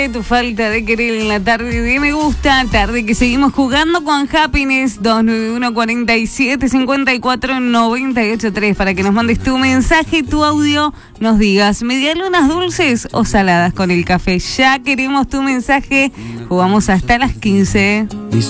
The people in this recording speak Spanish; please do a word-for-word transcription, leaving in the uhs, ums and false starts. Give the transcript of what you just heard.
Tu falta de querer en la tarde de me gusta, tarde que seguimos jugando con Happiness. Dos nueve uno, cuatro siete, cinco cuatro, nueve ocho tres para que nos mandes tu mensaje, tu audio, nos digas medialunas dulces o saladas con el café. Ya queremos tu mensaje, jugamos hasta las quince.